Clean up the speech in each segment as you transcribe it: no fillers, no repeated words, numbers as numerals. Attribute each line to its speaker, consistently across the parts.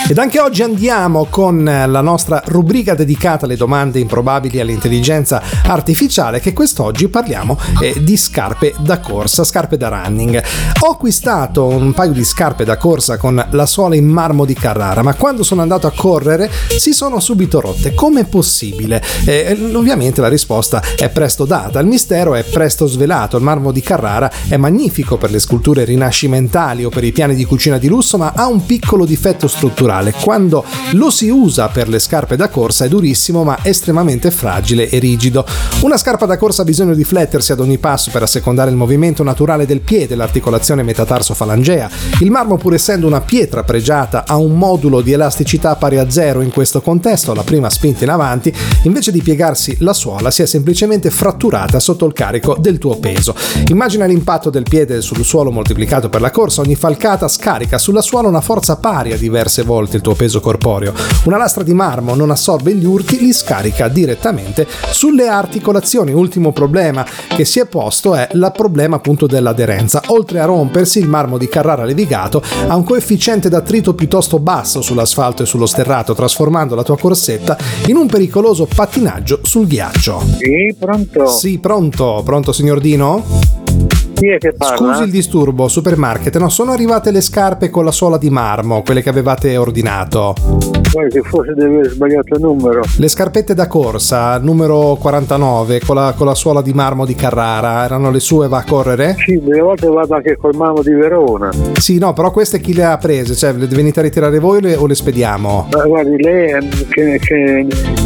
Speaker 1: Ed anche oggi andiamo con la nostra rubrica dedicata alle domande improbabili all'intelligenza artificiale, che quest'oggi parliamo di scarpe da corsa, scarpe da running. Ho acquistato un paio di scarpe da corsa con la suola in marmo di Carrara, ma quando sono andato a correre si sono subito rotte. Com'è possibile? Ovviamente la risposta è presto data, il mistero è presto svelato. Il marmo di Carrara è magnifico per le sculture rinascimentali o per i piani di cucina di lusso, ma ha un piccolo difetto strutturale: quando lo si usa per le scarpe da corsa è durissimo ma estremamente fragile e rigido. Una scarpa da corsa ha bisogno di flettersi ad ogni passo per assecondare il movimento naturale del piede, l'articolazione metatarso-falangea. Il marmo, pur essendo una pietra pregiata, ha un modulo di elasticità pari a 0. In questo contesto, alla prima spinta in avanti, invece di piegarsi la suola, si è semplicemente fratturata sotto il carico del tuo peso. Immagina l'impatto del piede sul suolo moltiplicato per la corsa. Ogni falcata scarica sulla suola una forza pari a diverse volte il tuo peso corporeo. Una lastra di marmo non assorbe gli urti, li scarica direttamente sulle articolazioni. Ultimo problema che si è posto è il problema appunto dell'aderenza. Oltre a rompersi, il marmo di Carrara levigato ha un coefficiente d'attrito piuttosto basso sull'asfalto e sullo sterrato, trasformando la tua corsetta in un pericoloso pattinaggio sul ghiaccio.
Speaker 2: Sì, pronto?
Speaker 1: Sì, pronto signor Dino?
Speaker 2: Chi è che parla?
Speaker 1: Scusi il disturbo, supermarket. No, sono arrivate le scarpe con la suola di marmo, quelle che avevate ordinato.
Speaker 2: Poi che forse deve aver sbagliato il numero.
Speaker 1: Le scarpette da corsa, numero 49, con la suola di marmo di Carrara, erano le sue, va a correre?
Speaker 2: Sì, delle volte vado anche col marmo di Verona.
Speaker 1: Sì, no, però queste chi le ha prese? Cioè, le venite a ritirare voi o le spediamo?
Speaker 2: Ma guardi, lei che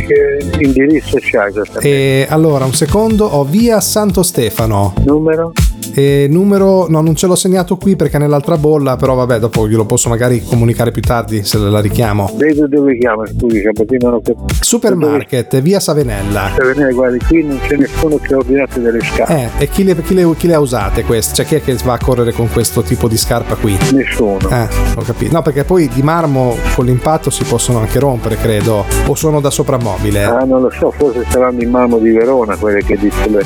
Speaker 2: indirizzo c'ha esattamente?
Speaker 1: Allora, un secondo, ho via Santo Stefano.
Speaker 2: Numero?
Speaker 1: Numero, no, non ce l'ho segnato qui perché è nell'altra bolla, però vabbè, dopo glielo posso magari comunicare più tardi se la richiamo.
Speaker 2: Lei dove chiama? Scusi, perché non ho capito.
Speaker 1: Supermarket, via Savenella.
Speaker 2: Savenella, guardi, qui non c'è nessuno che ha ordinato delle scarpe.
Speaker 1: E chi le ha usate queste? Cioè, chi è che va a correre con questo tipo di scarpa qui?
Speaker 2: Nessuno.
Speaker 1: Ho capito. No, perché poi di marmo con l'impatto si possono anche rompere, credo. O sono da soprammobile?
Speaker 2: Non lo so, forse saranno in marmo di Verona quelle che dice lei.